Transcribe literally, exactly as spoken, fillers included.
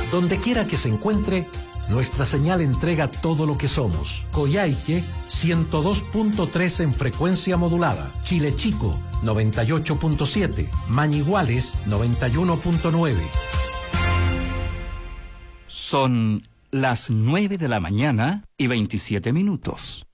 Donde quiera que se encuentre, nuestra señal entrega todo lo que somos. Coyhaique, ciento dos punto tres en frecuencia modulada. Chile Chico, noventa y ocho punto siete. Mañiguales, noventa y uno punto nueve. Son las nueve de la mañana y veintisiete minutos.